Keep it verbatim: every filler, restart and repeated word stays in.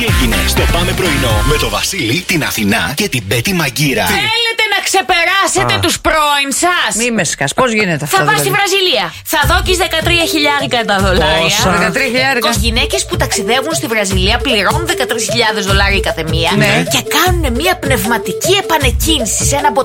έγινε στο Πάμε Πρωινό με το Βασίλη, την Αθηνά και την Πέτη Μαγκύρα. Θέλετε να ξεπεράσετε τους πρώην σας? Μη με σκάς, πώς γίνεται αυτό? Θα πας δηλαδή? στη Βραζιλία. Θα δώκεις δεκατρία χιλιάρικα τα δολάρια. Πόσα? δεκατρία χιλιάρικα. Οι γυναίκες που ταξιδεύουν στη Βραζιλία πληρώνουν δεκατρείς χιλιάδες δολάρια κάθε μία Ναι. και κάνουν μια πνευματική επανεκκίνηση σε ένα